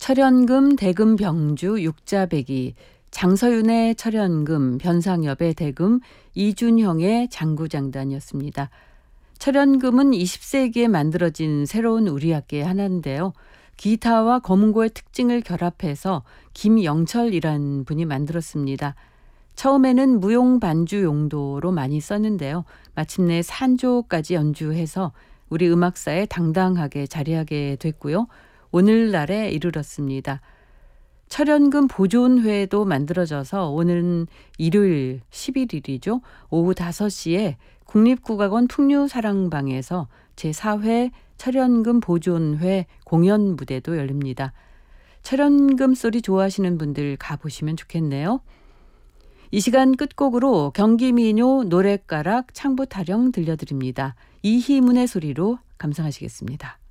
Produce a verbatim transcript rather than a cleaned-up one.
철연금, 대금, 병주, 육자배기, 장서윤의 철연금, 변상엽의 대금, 이준형의 장구장단이었습니다. 철연금은 이십 세기에 만들어진 새로운 우리악기의 하나인데요. 기타와 검은고의 특징을 결합해서 김영철이란 분이 만들었습니다. 처음에는 무용 반주 용도로 많이 썼는데요. 마침내 산조까지 연주해서 우리 음악사에 당당하게 자리하게 됐고요. 오늘날에 이르렀습니다. 철연금 보존회도 만들어져서 오늘은 일요일 십일일이죠. 오후 다섯 시에 국립국악원 풍류사랑방에서 제사 회 철연금 보존회 공연 무대도 열립니다. 철연금 소리 좋아하시는 분들 가보시면 좋겠네요. 이 시간 끝곡으로 경기민요 노랫가락 창부타령 들려드립니다. 이희문의 소리로 감상하시겠습니다.